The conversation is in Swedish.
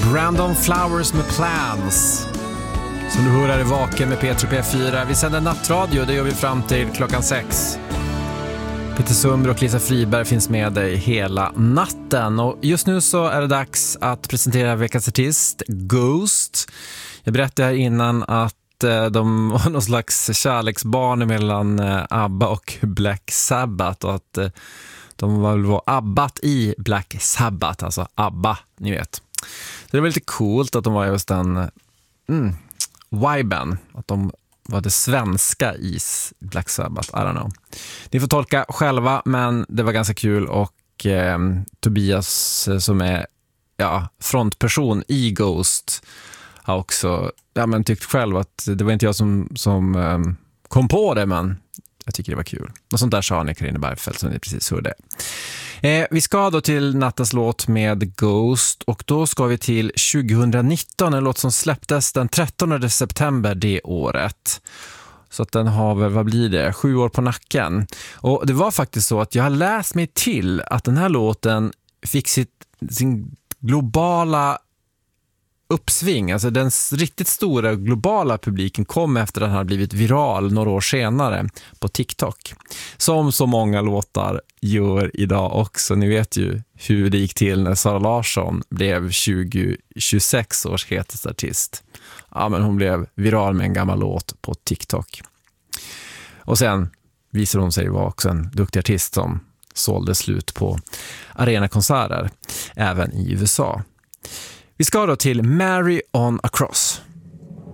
Brandon Flowers med Plans. Som du hör är vaken med P3 P4. Vi sänder nattradio, det gör vi fram till klockan 6. Peter Sundberg och Lisa Friberg finns med dig hela natten. Och just nu så är det dags att presentera veckans artist, Ghost. Jag berättade här innan att de var någon slags kärleksbarn mellan ABBA och Black Sabbath. Och att de var ABBAt i Black Sabbath, alltså ABBA, ni vet. Så det var lite coolt att de var just den viben, att de var det svenska i Black Sabbath, I don't know. Ni får tolka själva, men det var ganska kul. Och Tobias som är frontperson i Ghost har också tyckt själv att det var inte jag som kom på det, men jag tycker det var kul. Och sånt där sa ni, Carina Bergfeldt, som ni precis hörde. Vi ska då till nattens låt med Ghost, och då ska vi till 2019, en låt som släpptes den 13 september det året. Så att den har väl, vad blir det, 7 år på nacken. Och det var faktiskt så att jag har läst mig till att den här låten fick sin globala uppsving, alltså den riktigt stora globala publiken kom efter att den hade blivit viral några år senare på TikTok. Som så många låtar gör idag också. Ni vet ju hur det gick till när Sara Larsson blev 2026 års hetaste artist. Ja, men hon blev viral med en gammal låt på TikTok. Och sen visade hon sig vara också en duktig artist som sålde slut på arenakonserter även i USA. Vi ska då till Mary on a Cross.